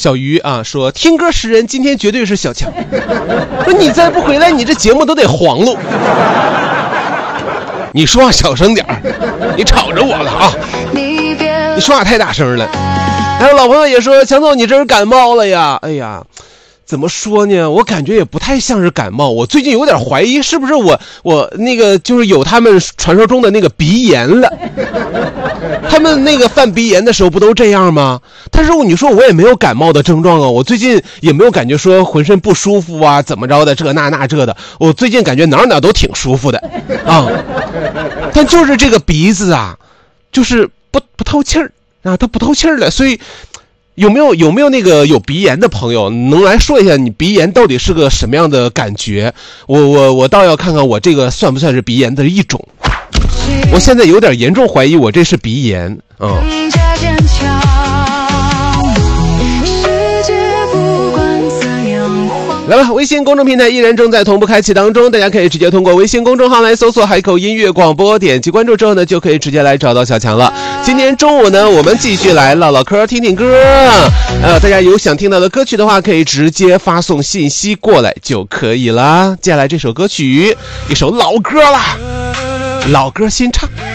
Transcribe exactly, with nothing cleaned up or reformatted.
小鱼啊说听歌识人，今天绝对是小强。说你再不回来，你这节目都得黄了。你说话小声点儿，你吵着我了啊！你说话太大声了。还有老朋友也说，强总你这是感冒了呀？哎呀，怎么说呢？我感觉也不太像是感冒，我最近有点怀疑是不是我我那个就是有他们传说中的那个鼻炎了。他们那个犯鼻炎的时候不都这样吗？但是你说我也没有感冒的症状啊，我最近也没有感觉说浑身不舒服啊，怎么着的这那那这的，我最近感觉哪哪都挺舒服的啊。但就是这个鼻子啊，就是不不透气儿啊，它不透气儿了，所以。有没有有没有那个有鼻炎的朋友能来说一下你鼻炎到底是个什么样的感觉？我我我倒要看看我这个算不算是鼻炎的一种。我现在有点严重怀疑我这是鼻炎啊。嗯来吧，微信公众平台依然正在同步开启当中，大家可以直接通过微信公众号来搜索海口音乐广播，点击关注之后呢，就可以直接来找到小强了。今天中午呢，我们继续来唠唠嗑，听听歌。呃，大家有想听到的歌曲的话，可以直接发送信息过来就可以了。接下来这首歌曲，一首老歌啦，老歌新唱。